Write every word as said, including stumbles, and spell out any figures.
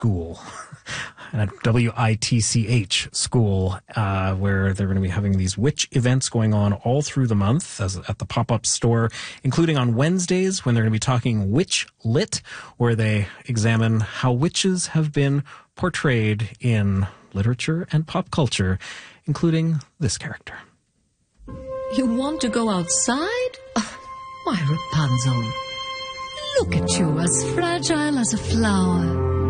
School. At W I T C H School, uh, where they're going to be having these witch events going on all through the month as, at the pop-up store, including on Wednesdays when they're going to be talking Witch Lit, where they examine how witches have been portrayed in literature and pop culture, including this character. You want to go outside? Oh, why, Rapunzel, look at you, as fragile as a flower.